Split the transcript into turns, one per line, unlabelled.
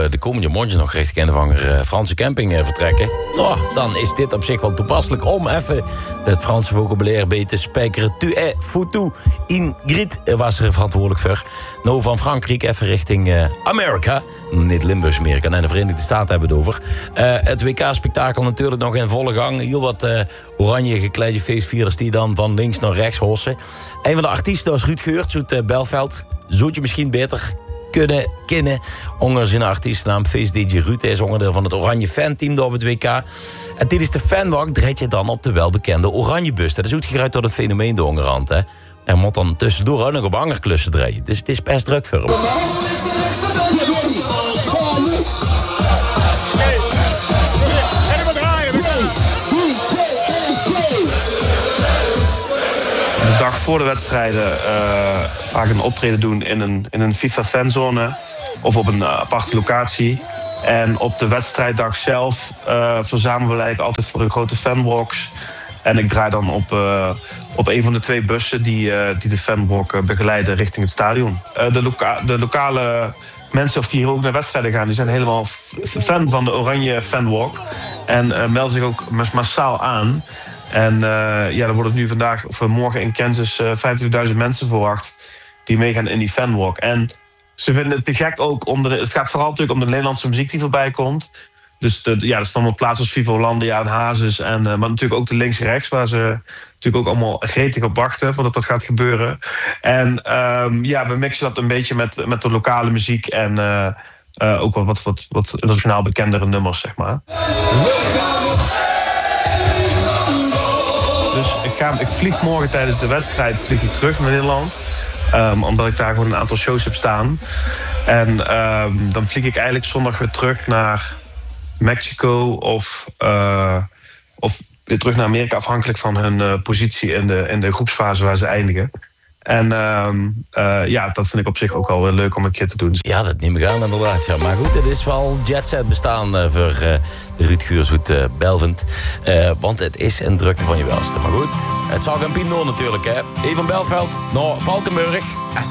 de komende morgen nog richting een of andere Franse camping vertrekken. Nou, dan is dit op zich wel toepasselijk om even het Franse vocabulaire bij te spijkeren. Tu es foutu. Ingrid was er verantwoordelijk voor. Nou, van Frankrijk even richting Amerika. Niet Limburgs Amerika, en de Verenigde Staten hebben het over. Het WK-spektakel natuurlijk nog in volle gang. Heel wat oranje gekleide feestvierers die dan van links naar rechts hossen. Een van de artiesten was Ruud Geurts uit Belveld. Zou je misschien beter kunnen kennen. Onder zijn artiestennaam Face DJ Ruud. Hij is onderdeel van het Oranje Fanteam door op het WK. En dit is de fanwalk. Draait je dan op de welbekende Oranjebus. Dat is uitgeruid door het fenomeen de Hongerhand. Er moet dan tussendoor ook nog op angerklussen draaien. Dus het is best druk voor hem.
De dag voor de wedstrijden vaak een optreden doen in een FIFA-fanzone of op een aparte locatie. En op de wedstrijddag zelf verzamelen we eigenlijk altijd voor de grote fanwalks. En ik draai dan op een van de 2 bussen die de fanwalk begeleiden richting het stadion. De lokale mensen of die hier ook naar wedstrijden gaan, die zijn helemaal fan van de Oranje fanwalk. En melden zich ook massaal aan. En dan wordt het nu morgen in Kansas 50.000 mensen verwacht die meegaan in die fanwalk. En ze vinden het te gek ook, het gaat vooral natuurlijk om de Nederlandse muziek die voorbij komt. Dus er staan wel plaatsen als Viva Hollandia en Hazes. Maar natuurlijk ook de links-rechts, waar ze natuurlijk ook allemaal gretig op wachten voordat dat gaat gebeuren. En we mixen dat een beetje met de lokale muziek en ook wat internationaal bekendere nummers, zeg maar. Dus ik vlieg morgen tijdens de wedstrijd terug naar Nederland. Omdat ik daar gewoon een aantal shows heb staan. En dan vlieg ik eigenlijk zondag weer terug naar Mexico of weer terug naar Amerika, afhankelijk van hun positie in de groepsfase waar ze eindigen. En dat vind ik op zich ook wel weer leuk om een keer te doen.
Ja, dat neem ik aan inderdaad. Ja. Maar goed, het is wel jetset bestaan voor de Ruud Geurts uit Belvend. Want het is een drukte van je welste. Maar goed, het zal geen pien door natuurlijk, hè. Even Belveld naar Valkenburg.